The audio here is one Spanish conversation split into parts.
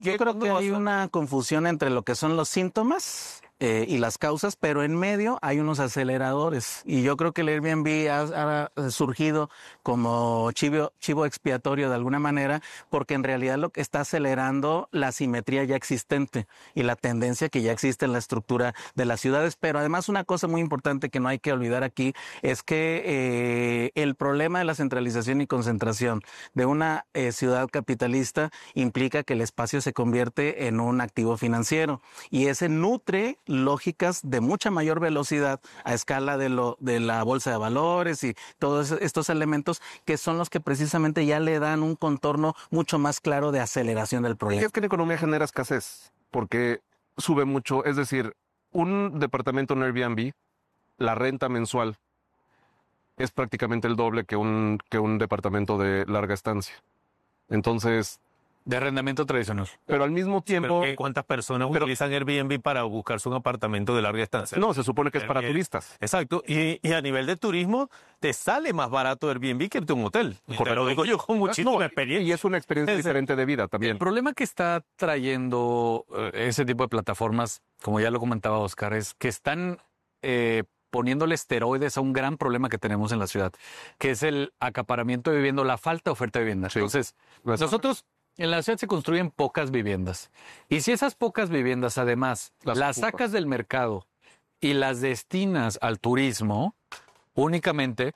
Yo creo que hay una confusión entre lo que son los síntomas y las causas, pero en medio hay unos aceleradores. Y yo creo que el Airbnb ha surgido como chivo expiatorio de alguna manera, porque en realidad lo que está acelerando la simetría ya existente y la tendencia que ya existe en la estructura de las ciudades. Pero además una cosa muy importante que no hay que olvidar aquí es que el problema de la centralización y concentración de una ciudad capitalista implica que el espacio se convierte en un activo financiero y ese nutre lógicas de mucha mayor velocidad a escala de la bolsa de valores y todos estos elementos que son los que precisamente ya le dan un contorno mucho más claro de aceleración del proyecto. Y es que la economía genera escasez porque sube mucho, es decir, un departamento en Airbnb, la renta mensual es prácticamente el doble que un departamento de larga estancia. Entonces, de arrendamiento tradicional. Pero al mismo tiempo... ¿Cuántas personas utilizan Airbnb para buscarse un apartamento de larga estancia? No, se supone que es para turistas. Exacto. Y a nivel de turismo, te sale más barato Airbnb que un hotel. Te lo digo yo con muchísima experiencia. Y es una experiencia diferente de vida también. El problema que está trayendo ese tipo de plataformas, como ya lo comentaba Oscar, es que están poniéndole esteroides a un gran problema que tenemos en la ciudad, que es el acaparamiento de vivienda, la falta de oferta de vivienda. Sí. Entonces, nosotros... En la ciudad se construyen pocas viviendas. Y si esas pocas viviendas, además, las sacas del mercado y las destinas al turismo, únicamente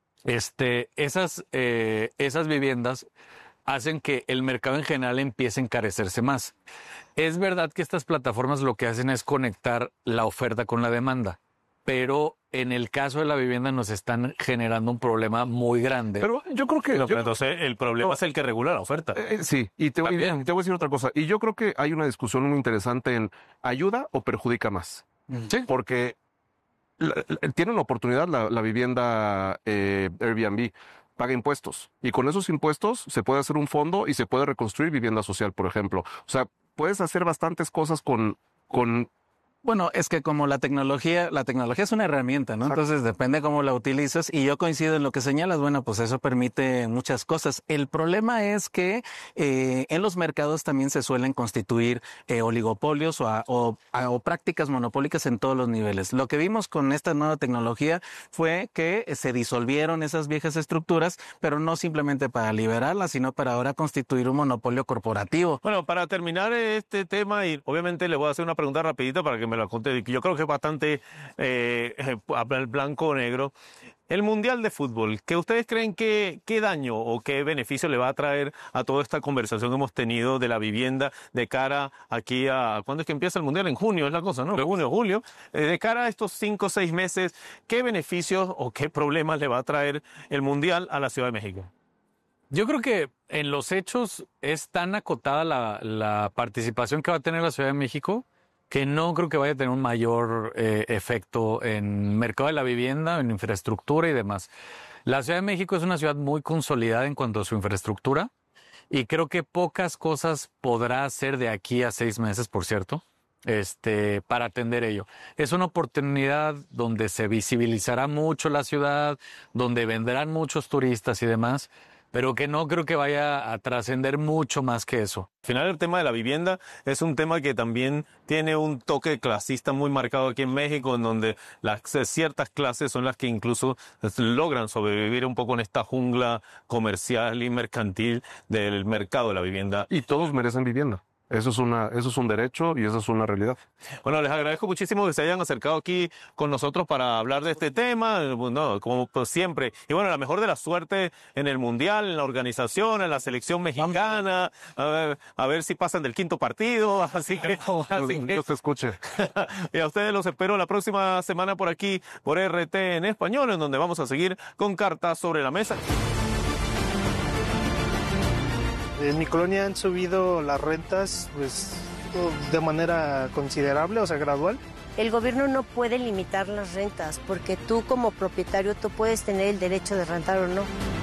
esas viviendas hacen que el mercado en general empiece a encarecerse más. Es verdad que estas plataformas lo que hacen es conectar la oferta con la demanda, pero en el caso de la vivienda nos están generando un problema muy grande. Pero yo creo que... entonces el problema es el que regula la oferta. Sí, y te voy a decir otra cosa. Y yo creo que hay una discusión muy interesante en ¿ayuda o perjudica más? Sí. Porque tiene una oportunidad la vivienda Airbnb, paga impuestos. Y con esos impuestos se puede hacer un fondo y se puede reconstruir vivienda social, por ejemplo. O sea, puedes hacer bastantes cosas con Bueno, es que como la tecnología es una herramienta, ¿no? Exacto. Entonces depende cómo la utilices y yo coincido en lo que señalas, bueno, pues eso permite muchas cosas. El problema es que en los mercados también se suelen constituir oligopolios o prácticas monopólicas en todos los niveles. Lo que vimos con esta nueva tecnología fue que se disolvieron esas viejas estructuras, pero no simplemente para liberarlas, sino para ahora constituir un monopolio corporativo. Bueno, para terminar este tema, y obviamente le voy a hacer una pregunta rapidita para que me lo conté, yo creo que es bastante blanco o negro. El Mundial de Fútbol, ¿qué ustedes creen qué daño o qué beneficio le va a traer a toda esta conversación que hemos tenido de la vivienda de cara aquí a... ¿Cuándo es que empieza el Mundial? En junio es la cosa, ¿no? Junio, julio. De cara a estos 5 o 6 meses, ¿qué beneficios o qué problemas le va a traer el Mundial a la Ciudad de México? Yo creo que en los hechos es tan acotada la participación que va a tener la Ciudad de México que no creo que vaya a tener un mayor efecto en mercado de la vivienda, en infraestructura y demás. La Ciudad de México es una ciudad muy consolidada en cuanto a su infraestructura y creo que pocas cosas podrá hacer de aquí a 6 meses, por cierto, para atender ello. Es una oportunidad donde se visibilizará mucho la ciudad, donde vendrán muchos turistas y demás, pero que no creo que vaya a trascender mucho más que eso. Al final el tema de la vivienda es un tema que también tiene un toque clasista muy marcado aquí en México, en donde ciertas clases son las que incluso logran sobrevivir un poco en esta jungla comercial y mercantil del mercado de la vivienda. Y todos merecen vivienda. Eso es un derecho y eso es una realidad. Bueno, les agradezco muchísimo que se hayan acercado aquí con nosotros para hablar de este tema, bueno, como pues siempre. Y bueno, la mejor de la suerte en el Mundial, en la organización, en la selección mexicana, a ver si pasan del 5º partido, así que Dios te escuche. Y a ustedes los espero la próxima semana por aquí, por RT en español, en donde vamos a seguir con cartas sobre la mesa. En mi colonia han subido las rentas pues, de manera considerable, o sea, gradual. El gobierno no puede limitar las rentas porque tú como propietario tú puedes tener el derecho de rentar o no.